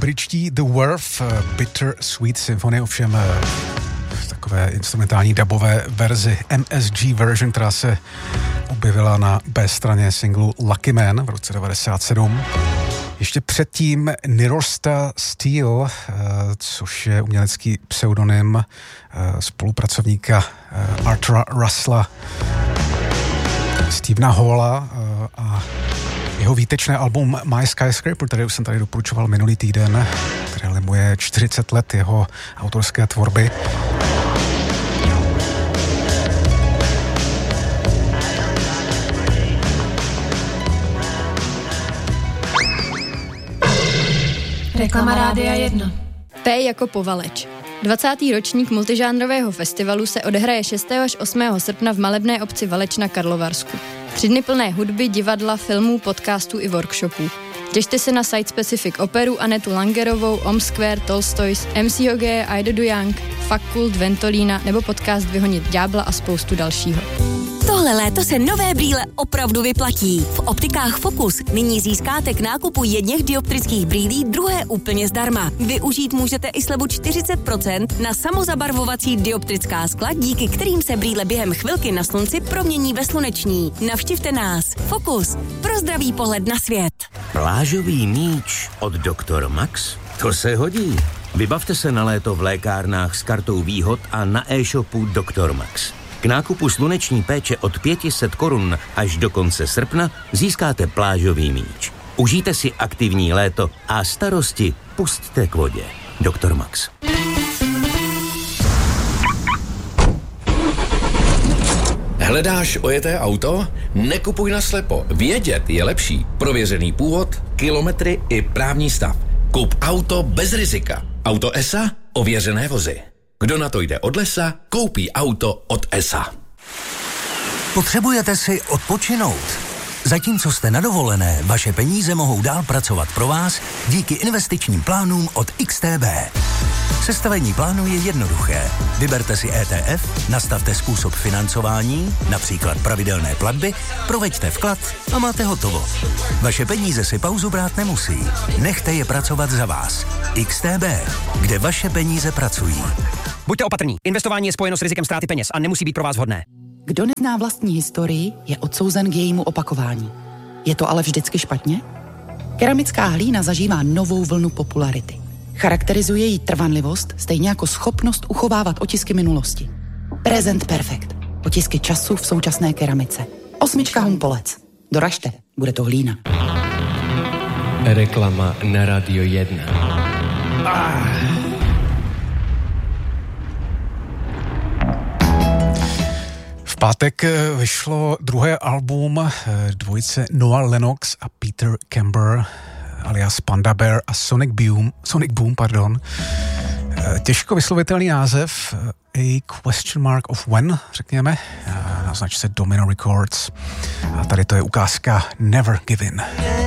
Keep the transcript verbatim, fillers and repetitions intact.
britští The Worth, Bitter Sweet Symphony, ovšem v takové instrumentální dubové verzi M S G version, která se objevila na B straně singlu Lucky Man v roce devadesát sedm. Ještě předtím Nirosta Steel, což je umělecký pseudonym spolupracovníka Artura Russella, Stevena Halla a jeho výtečné album My Skyscraper, který už jsem tady doporučoval minulý týden, které limuje čtyřicet let jeho autorské tvorby. Reklama Rádia jedna. P jako Povaleč. dvacátý ročník multižánrového festivalu se odehraje šestého až osmého srpna v malebné obci Valeč na Karlovarsku. Tři dny plné hudby, divadla, filmů, podcastů i workshopů. Těšte se na Site Specific operu Anetu Langerovou, Om Square, Tolstoys, M C Hogeje, Aida Young, Fakult, Ventolína nebo podcast Vyhonit ďábla a spoustu dalšího. Tohle léto se nové brýle opravdu vyplatí. V optikách Focus nyní získáte k nákupu jedněch dioptrických brýlí druhé úplně zdarma. Využít můžete i slevu čtyřicet procent na samozabarvovací dioptrická skla, díky kterým se brýle během chvilky na slunci promění ve sluneční. Navštivte nás. Focus. Pro zdravý pohled na svět. Plážový míč od doktor Max? To se hodí. Vybavte se na léto v lékárnách s kartou výhod a na e-shopu doktor Max. K nákupu sluneční péče od pět set korun až do konce srpna získáte plážový míč. Užijte si aktivní léto a starosti pusťte k vodě. doktor Max. Hledáš ojeté auto? Nekupuj naslepo. Vědět je lepší. Prověřený původ, kilometry i právní stav. Kup auto bez rizika. Auto E S A? Ověřené vozy. Kdo na to jde od lesa, koupí auto od E S A. Potřebujete si odpočinout? Zatímco jste na dovolené, vaše peníze mohou dál pracovat pro vás díky investičním plánům od X T B. Sestavení plánu je jednoduché. Vyberte si E T F, nastavte způsob financování, například pravidelné platby, proveďte vklad a máte hotovo. Vaše peníze si pauzu brát nemusí. Nechte je pracovat za vás. X T B, kde vaše peníze pracují. Buďte opatrní. Investování je spojeno s rizikem ztráty peněz a nemusí být pro vás vhodné. Kdo nezná vlastní historii, je odsouzen k jejímu opakování. Je to ale vždycky špatně? Keramická hlína zažívá novou vlnu popularity. Charakterizuje jí trvanlivost, stejně jako schopnost uchovávat otisky minulosti. Present Perfect. Otisky času v současné keramice. Osmička Humpolec. Doražte, bude to hlína. Reklama na Radio jedna. Ah. V pátek vyšlo druhé album dvojice Noah Lennox a Peter Kember alias Panda Bear a Sonic Boom, Sonic Boom, pardon. Těžko vyslovitelný název, A Question Mark of When, řekněme, na značce Domino Records. A tady to je ukázka Never Give In.